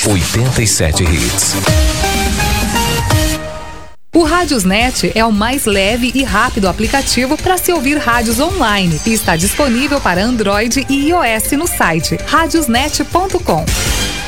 87 Hits. O Radiosnet é o mais leve e rápido aplicativo para se ouvir rádios online e está disponível para Android e iOS no site radiosnet.com.